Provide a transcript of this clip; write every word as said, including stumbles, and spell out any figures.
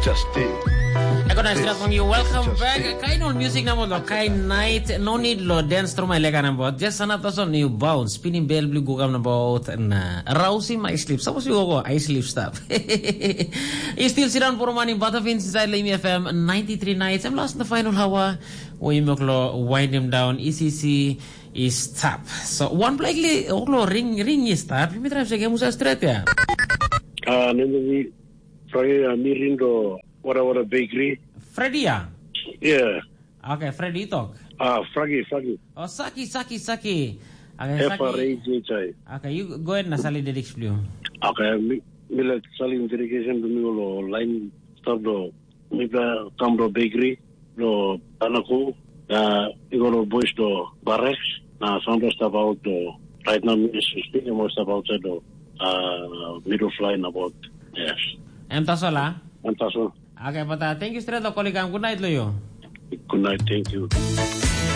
Justin. Ako na sila pong you. Welcome back. Kain all music na mo lo. Kain night. No need lo dance to my lega na bot. Just sana to son new bounce. Spinning bell blue gugam na bot. Na rousing my sleep. Sapos yung ako. I sleep stuff. Still siran puro mani Butterfins inside Lame F M ninety-three nights. I'm lost in the final hawa. Uy mo klo wind him down. E C C is top. So one likely oklo ring ring is top. Yung mitrap siya musa straight ya. Ah, nendo mi Friday mi rindo Wara Wara Bakery. Freddy ya? Yeah. Okay, Freddy talk. Ah, Fragi, Fragi. Oh, Saki, Saki, Saki. Okay, F R A Saki. J J. Okay, you go ahead na sali lyrics blue. Okay, mi mila saling dedication to mi lo line stop do mi ba Camro Bakery do anako na igoro boys do Barrex na sound stuff out do right now is speaking more stuff outside do uh middle flying about yes. Em tasola. Antaso. Okay, pata. Thank you, Straight. Calling. Good night, Loyo. Good night, thank you.